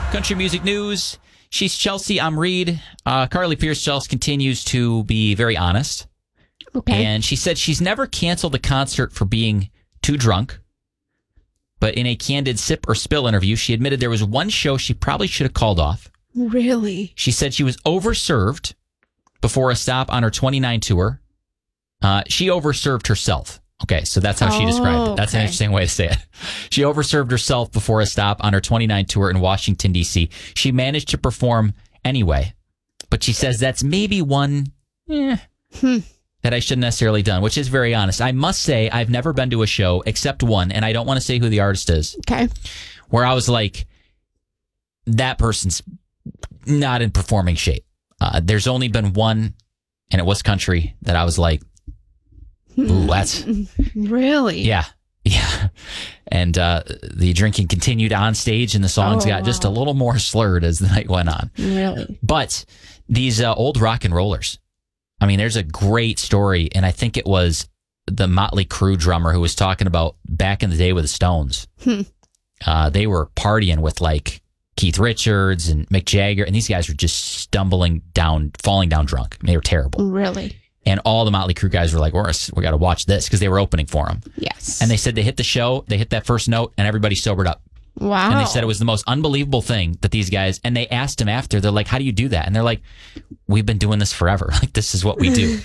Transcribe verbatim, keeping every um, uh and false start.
Country music news. She's Chelsea. I'm Reed. Uh, Carly Pearce Chelsea continues to be very honest. Okay. And she said she's never canceled a concert for being too drunk. But in a candid sip or spill interview, she admitted there was one show she probably should have called off. Really? She said she was overserved before a stop on her twenty-nine tour. Uh, she overserved herself. Okay, so that's how she described it. That's okay. an interesting way to say it. She overserved herself before a stop on her twenty-nine tour in Washington, D C. She managed to perform anyway, but she says that's maybe one eh, Hmm. that I shouldn't necessarily done, which is very honest. I must say I've never been to a show except one, and I don't want to say who the artist is, Okay. where I was like, that person's not in performing shape. Uh, there's only been one, and it was country, that I was like, ooh, that's... Really? Yeah. Yeah. And uh, the drinking continued on stage, and the songs Oh, got just a wow. little more slurred as the night went on. Really? But these uh, old rock and rollers, I mean, there's a great story, and I think it was the Motley Crue drummer who was talking about back in the day with the Stones. Hmm. Uh, they were partying with like Keith Richards and Mick Jagger, and these guys were just stumbling down, falling down drunk. They were terrible. Really? And all the Motley Crue guys were like, "We're we got to watch this," because they were opening for them. Yes. And they said they hit the show, they hit that first note, and everybody sobered up. Wow. And they said it was the most unbelievable thing that these guys, and they asked him after, they're like, "How do you do that?" And they're like, "We've been doing this forever. Like, this is what we do."